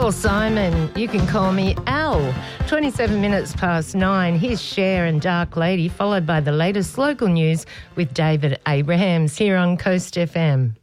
Paul Simon, you can call me Al. 27 minutes past 9. Here's Cher and Dark Lady, followed by the latest local news with David Abrahams here on Coast FM.